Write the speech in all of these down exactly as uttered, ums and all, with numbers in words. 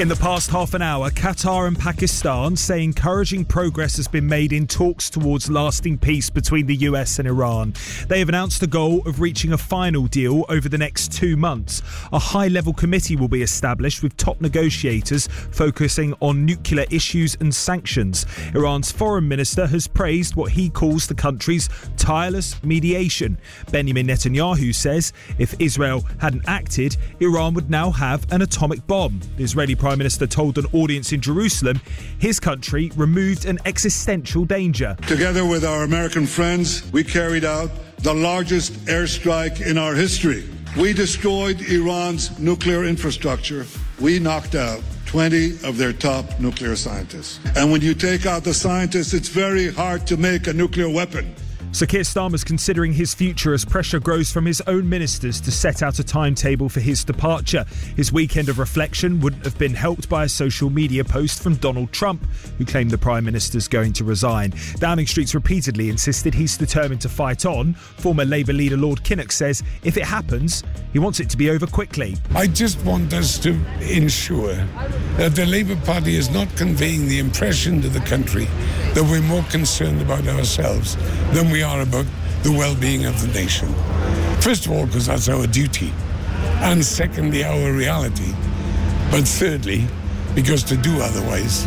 In the past half an hour, Qatar and Pakistan say encouraging progress has been made in talks towards lasting peace between the U S and Iran. They have announced a goal of reaching a final deal over the next two months. A high-level committee will be established with top negotiators focusing on nuclear issues and sanctions. Iran's foreign minister has praised what he calls the country's tireless mediation. Benjamin Netanyahu says if Israel hadn't acted, Iran would now have an atomic bomb. The Israeli Prime Minister told an audience in Jerusalem his country removed an existential danger. Together with our American friends, we carried out the largest airstrike in our history. We destroyed Iran's nuclear infrastructure. We knocked out twenty of their top nuclear scientists. And when you take out the scientists, it's very hard to make a nuclear weapon. So Keir Starmer's considering his future as pressure grows from his own ministers to set out a timetable for his departure. His weekend of reflection wouldn't have been helped by a social media post from Donald Trump, who claimed the Prime Minister's going to resign. Downing Street's repeatedly insisted he's determined to fight on. Former Labour leader Lord Kinnock says if it happens, he wants it to be over quickly. I just want us to ensure that the Labour Party is not conveying the impression to the country that we're more concerned about ourselves than we are about the well-being of the nation. First of all, because that's our duty, and secondly, our reality, but thirdly, because to do otherwise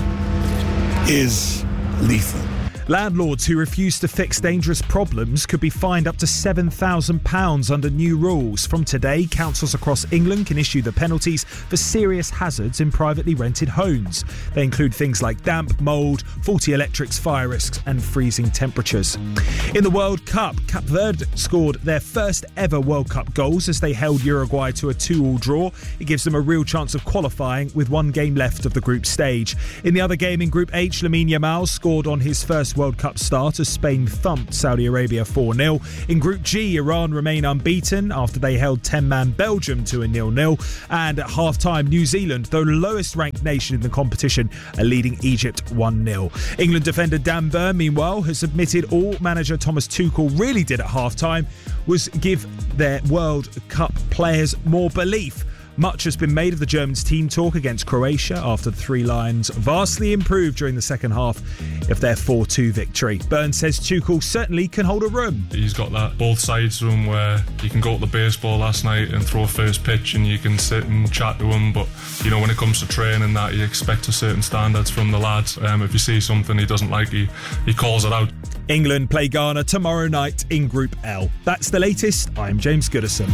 is lethal. Landlords who refuse to fix dangerous problems could be fined up to seven thousand pounds under new rules. From today, councils across England can issue the penalties for serious hazards in privately rented homes. They include things like damp, mould, faulty electrics, fire risks and freezing temperatures. In the World Cup, Cape Verde scored their first ever World Cup goals as they held Uruguay to a two-all draw. It gives them a real chance of qualifying with one game left of the group stage. In the other game in Group H, Lamine Yamal scored on his first World Cup start as Spain thumped Saudi Arabia four nil. In Group G, Iran remain unbeaten after they held ten-man Belgium to a nil nil. And at half-time, New Zealand, the lowest-ranked nation in the competition, are leading Egypt one nil. England defender Dan Burn, meanwhile, has admitted all manager Thomas Tuchel really did at half-time was give their World Cup players more belief. Much has been made of the Germans' team talk against Croatia after the Three Lions vastly improved during the second half of their four two victory. Burns says Tuchel certainly can hold a room. He's got that both sides to him where you can go to the baseball last night and throw a first pitch and you can sit and chat to him, but you know when it comes to training that you expect a certain standards from the lads. Um, if you see something he doesn't like, he, he calls it out. England play Ghana tomorrow night in Group L. That's the latest. I'm James Goodison.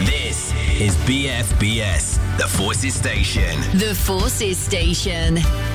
Is B F B S, the Forces Station. The Forces Station.